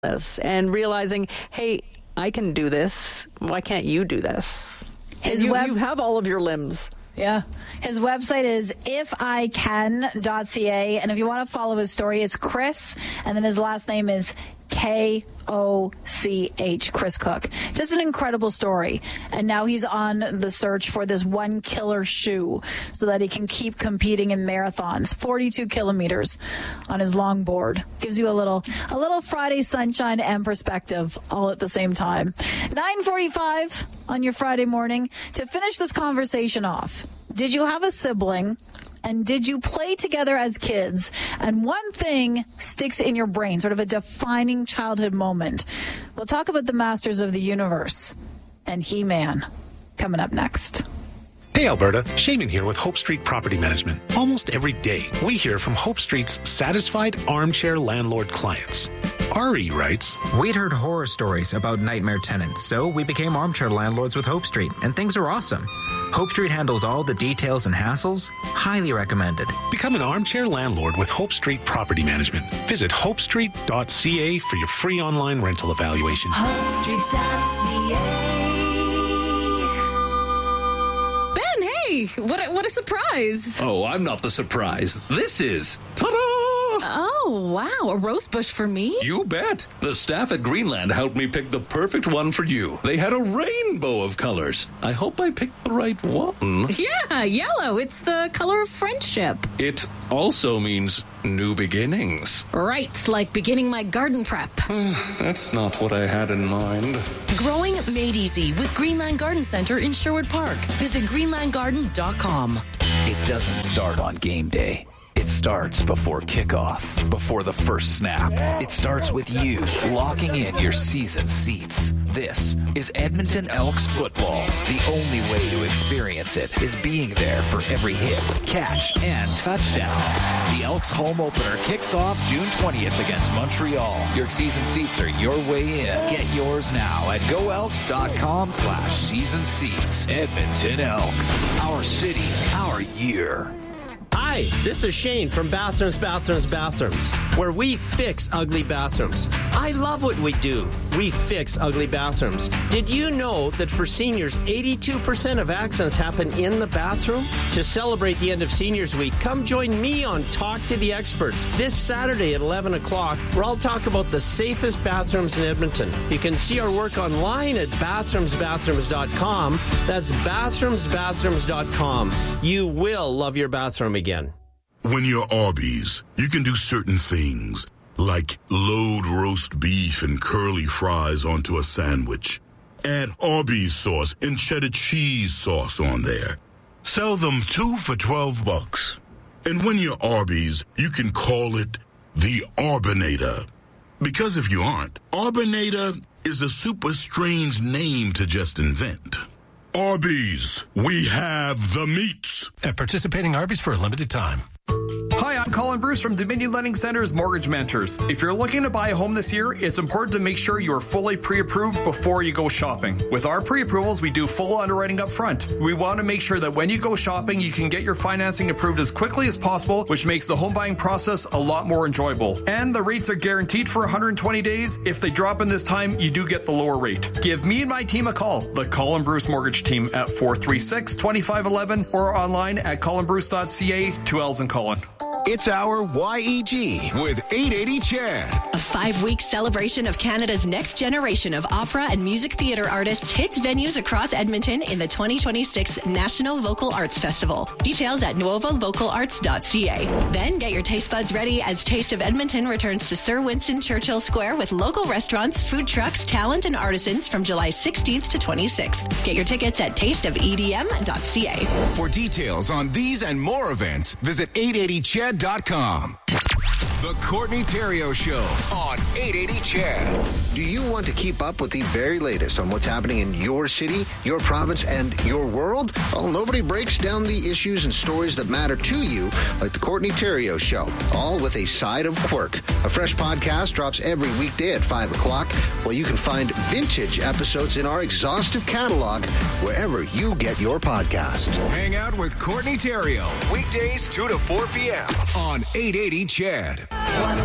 this and realizing, hey, I can do this. Why can't you do this? You have all of your limbs. Yeah. His website is ifican.ca. And if you want to follow his story, it's Chris. And then his last name is Koch, Chris Cook. Just an incredible story. And now he's on the search for this one killer shoe so that he can keep competing in marathons. 42 kilometers on his longboard. Gives you a little Friday sunshine and perspective all at the same time. 9:45 on your Friday morning. To finish this conversation off, did you have a sibling? And did you play together as kids? And one thing sticks in your brain, sort of a defining childhood moment. We'll talk about the Masters of the Universe and He-Man coming up next. Hey Alberta, Shaman here with Hope Street Property Management. Almost every day, we hear from Hope Street's satisfied armchair landlord clients. Ari writes, "We'd heard horror stories about nightmare tenants, so we became armchair landlords with Hope Street, and things are awesome. Hope Street handles all the details and hassles. Highly recommended." Become an armchair landlord with Hope Street Property Management. Visit hopestreet.ca for your free online rental evaluation. hopestreet.ca. What a surprise. Oh, I'm not the surprise. This is... Ta-da! Oh, wow. A rose bush for me? You bet. The staff at Greenland helped me pick the perfect one for you. They had a rainbow of colors. I hope I picked the right one. Yeah, yellow. It's the color of friendship. It also means new beginnings. Right, like beginning my garden prep. That's not what I had in mind. Growing made easy with Greenland Garden Center in Sherwood Park. Visit greenlandgarden.com. It doesn't start on game day. It starts before kickoff, before the first snap. It starts with you locking in your season seats. This is Edmonton Elks football. The only way to experience it is being there for every hit, catch, and touchdown. The Elks home opener kicks off June 20th against Montreal. Your season seats are your way in. Get yours now at goelks.com/season seats. Edmonton Elks. Our city, our year. Hi, this is Shane from Bathrooms, where we fix ugly bathrooms. I love what we do. We fix ugly bathrooms. Did you know that for seniors, 82% of accidents happen in the bathroom? To celebrate the end of Seniors Week, come join me on Talk to the Experts this Saturday at 11 o'clock, where I'll talk about the safest bathrooms in Edmonton. You can see our work online at bathroomsbathrooms.com. That's bathroomsbathrooms.com. You will love your bathroom again. When you're Arby's, you can do certain things, like load roast beef and curly fries onto a sandwich. Add Arby's sauce and cheddar cheese sauce on there. Sell them 2 for $12. And when you're Arby's, you can call it the Arbinator. Because if you aren't, Arbinator is a super strange name to just invent. Arby's, we have the meats. At participating Arby's for a limited time. Hi, I'm Colin Bruce from Dominion Lending Center's Mortgage Mentors. If you're looking to buy a home this year, it's important to make sure you are fully pre-approved before you go shopping. With our pre-approvals, we do full underwriting up front. We want to make sure that when you go shopping, you can get your financing approved as quickly as possible, which makes the home buying process a lot more enjoyable. And the rates are guaranteed for 120 days. If they drop in this time, you do get the lower rate. Give me and my team a call, the Colin Bruce Mortgage Team, at 436-2511 or online at colinbruce.ca. 2 L's in Colin. It's our YEG with 880 Chad. A 5-week celebration of Canada's next generation of opera and music theatre artists hits venues across Edmonton in the 2026 National Vocal Arts Festival. Details at novavocalarts.ca. Then get your taste buds ready as Taste of Edmonton returns to Sir Winston Churchill Square with local restaurants, food trucks, talent, and artisans from July 16th to 26th. Get your tickets at tasteofedm.ca. For details on these and more events, visit 880chad.com. The Courtney Theriault Show on 880 Chad. Do you want to keep up with the very latest on what's happening in your city, your province, and your world? Well, nobody breaks down the issues and stories that matter to you like the Courtney Theriault Show, all with a side of quirk. A fresh podcast drops every weekday at 5 o'clock, while you can find vintage episodes in our exhaustive catalog wherever you get your podcast. Hang out with Courtney Theriault, weekdays 2 to 4 p.m. on 880 Chad.